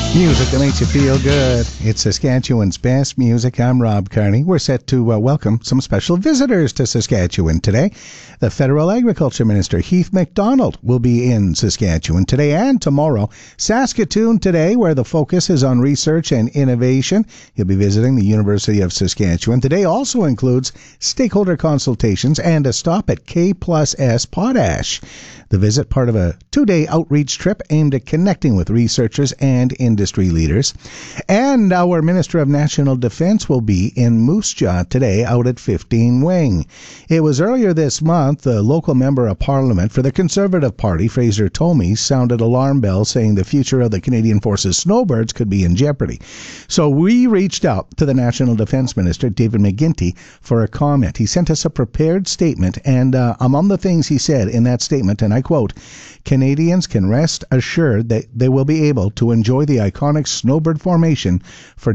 Music that makes you feel good. It's Saskatchewan's best music. I'm Rob Carney. We're set to welcome some special visitors to Saskatchewan today. The Federal Agriculture Minister, Heath MacDonald, will be in Saskatchewan today and tomorrow. Saskatoon today, where the focus is on research and innovation. He'll be visiting the University of Saskatchewan. Today also includes stakeholder consultations and a stop at K+S Potash. The visit, part of a two-day outreach trip aimed at connecting with researchers and industry leaders. And our Minister of National Defence will be in Moose Jaw today out at 15 Wing. It was earlier this month the local member of Parliament for the Conservative Party, Fraser Tomey, sounded alarm bells saying the future of the Canadian Forces snowbirds could be in jeopardy. So we reached out to the National Defence Minister, David McGuinty, for a comment. He sent us a prepared statement, and among the things he said in that statement, and I quote, "Canadians can rest assured that they will be able to enjoy the iconic snowbird formation for